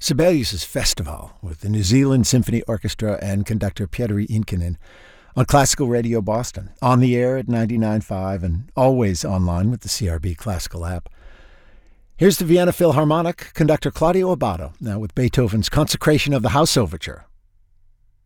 Sibelius' Festival with the New Zealand Symphony Orchestra and conductor Pietari Inkinen on Classical Radio Boston, on the air at 99.5 and always online with the CRB Classical app. Here's the Vienna Philharmonic conductor Claudio Abbado, now with Beethoven's Consecration of the House Overture